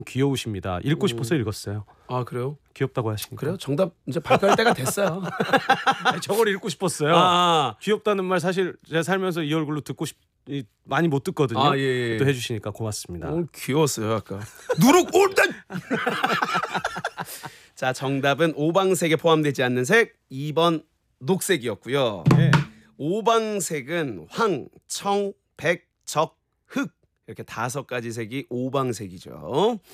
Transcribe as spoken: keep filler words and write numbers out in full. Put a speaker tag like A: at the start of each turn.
A: 귀여우십니다. 읽고
B: 음.
A: 싶어서 읽었어요.
B: 아 그래요?
A: 귀엽다고 하시니까.
B: 그래요? 정답 이제 발표할 때가 됐어요.
A: 아니, 저걸 읽고 싶었어요.
B: 아,
A: 귀엽다는 말 사실 제가 살면서 이 얼굴로 듣고 싶 이, 많이 못 듣거든요.
B: 아, 예, 예.
A: 또 해주시니까 고맙습니다.
B: 어, 귀여웠어요 아까. 누룩 올단. 자, 정답은 오방색에 포함되지 않는 색 이 번 녹색이었고요.
A: 네.
B: 오방색은 황, 청, 백, 적, 흑 이렇게 다섯 가지 색이 오방색이죠.